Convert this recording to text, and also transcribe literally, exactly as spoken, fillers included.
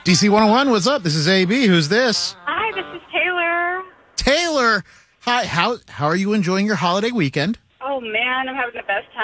D C one oh one, what's up? This is A B. Who's this? Hi, this is Taylor. Taylor. Hi. How how are you enjoying your holiday weekend? Oh, man, I'm having the best time.